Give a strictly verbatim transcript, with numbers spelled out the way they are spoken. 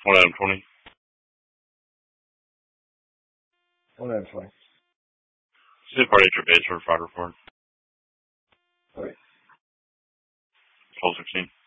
One Adam twenty. One Adam twenty. See the party trip base for Friday report. All right. twelve sixteen.